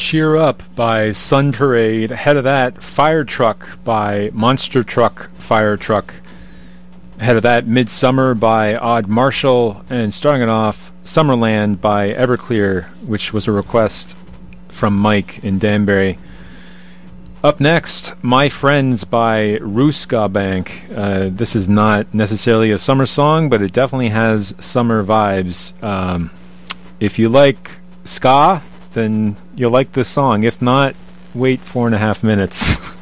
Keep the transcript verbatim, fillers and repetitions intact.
Cheer Up by Sun Parade. Ahead of that, Fire Truck by Monster Truck Fire Truck. Ahead of that, Midsummer by Odd Marshall. And starting it off, Summerland by Everclear, which was a request from Mike in Danbury. Up next, My Friends by Ruska Bank. Uh, this is not necessarily a summer song, but it definitely has summer vibes. Um, if you like ska, then you'll like this song. If not, wait four and a half minutes.